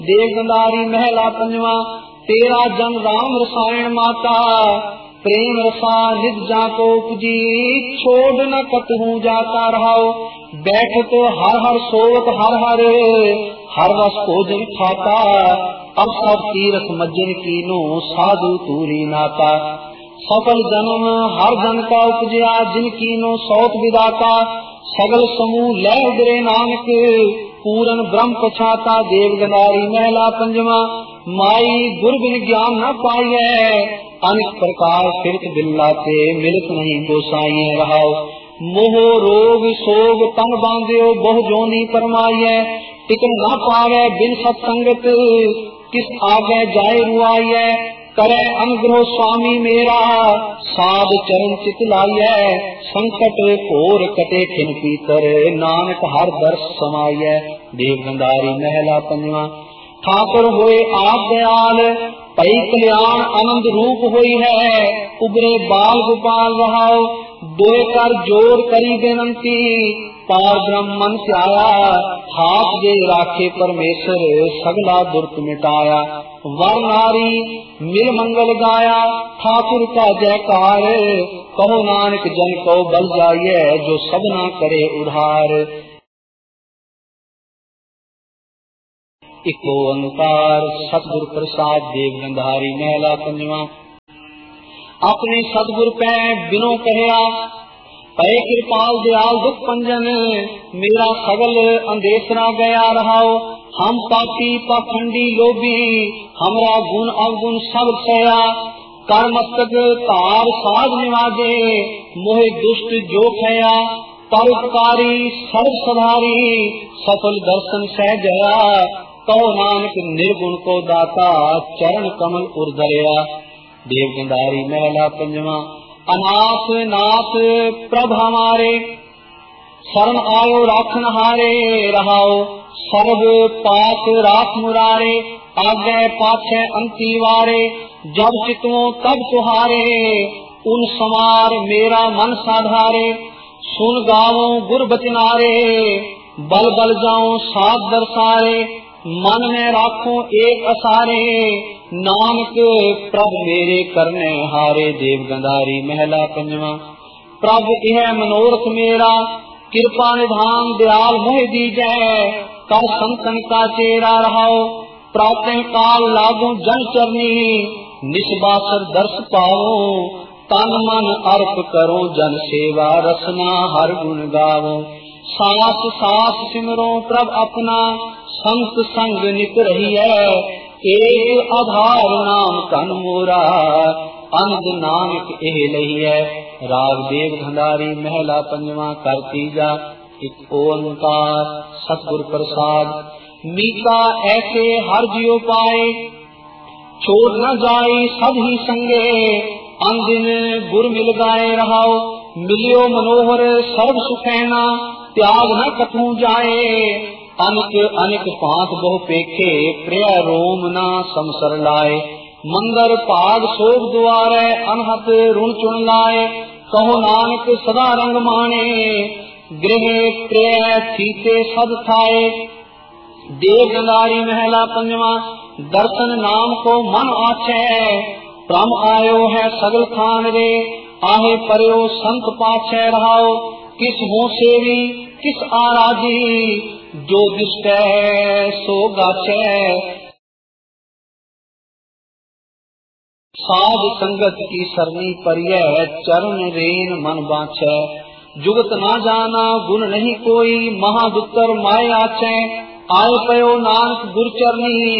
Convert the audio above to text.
देवगंधारी महला पंजवा। तेरा जन राम रसायन माता, प्रेम रसा निज जाको उपजी, छोड़ न कतहु जाता रहाओ। बैठ तो हर हर सोवत हर हर, हर रस भोजन खाता। अब सब तीरथ मज्जन कीनो, साधु तूरी नाता। सफल जन्म हर जन का उपजया, जिन कीनो सौत विदाता। सगल समूह ले उदरे नानक, पूरन ब्रह्म पछाता। देवगंधारी महला पंजवा। माई गुर बिन ज्ञान न पाइए, अनेक प्रकार फिरत बिल्लाते, मिलत नहीं गोसाइए रहाओ। मोह रोग सोग तन बांध्यो, बहु जोनी परमाइए। टिकन न पावे बिन सत्संगत, किस आगे जाए रुआइए। करे अनुग्रह स्वामी मेरा, साध चरण चित लाइए। संकट घोर कटे खिन पीतर, नानक हर दर्श समाइए। देवगंधारी महला पंजवा। ठाकुर होए आप दयाल, पई कल्याण आनंद रूप होई है। उबरे बाल गोपाल रहाओ, दोए कर जोर करी बेनंती। पार ब्रह्म मन से आया, हाथ जे राखे परमेश्वर, सगला दुर्त मिटाया। वर नारी मिल मंगल गाया, ठाकुर का जयकार। कहो नानक जन को बल जाइए, जो सबना करे उधार। इको ओंकार सतगुर प्रसाद। देवगंधारी महला पंजवा। अपने सतगुर पै बिनो कहया, पै कृपाल दयाल दुख पंजन। मेरा सगल अंदेसरा गया रहाओ। हम पापी पाखंडी लोभी, हमरा गुण अवगुण सब सया। कर मस्तक तार साध निवाजे, मोहे दुष्ट जो खया। परोपकारी सर्व सधारी, सफल दर्शन सह जया। कहो नानक निर्गुण को दाता, चरण कमल उर्धरया। देवगंधारी महला पंजवा। अनाथ नाथ प्रभ हमारे, शरण आयो राखन हारे रहाओ। सर्व पात राख मुरारे, आगे पाछे अंती वारे। जब चितवो तब तुहारे, उन समार मेरा मन साधारे। सुन गावो गुर बचनारे, बल बल जाऊं साध दरसारे। मन में राखो एक असारे, नानक प्रभ मेरे करने हारे। देवगंधारी महला पंजवा। प्रभ यह मनोरथ मेरा, कृपा निधान दयाल मोह दीजै। कर संतन का चेरा रहाओ, प्रातः काल लागो जन चरनी। निस्बासर दर्श पाओ, तन मन अर्प करो जन सेवा। रसना हर गुण गावो, सास सास सिमरो प्रभ अपना। संत संग नित रही है, एक आधार नाम कन मोरा। अंध नानक एह लही है। राग देवगंधारी महला पंजवा। कर तीजा। एक ओंकार सतगुर प्रसाद। मीका ऐसे हर जियो पाए, छोड़ न जाई सब ही संगे। अंदिन गुर मिल गाए रहाओ, मिलियो मनोहर सर्व सुखैना। त्याग न कठू जाए, अनिक अनिक पांत बहु पेखे। प्रिय रोम ना समसर लाए, मंगर पाग सोग द्वारे। अनहत ऋण चुन लाए, कहो नानक सदा रंग माने। गृह प्रिय थीते सद थाए। देवगंधारी महला पंजवा। दर्शन नाम को मन आछे, प्रम आयो है सगल खान रे। आहे पर्यो संत पाछे रहाओ, किस हो सेवी किस आराधी। जो दुष्ट सो गाछे, साध संगत की सरनी परिय। चरण रेन मन बाछे, जुगत ना जाना गुण नहीं कोई। महादुत्तर माय आछे, आए पयो नानक गुर चरनी।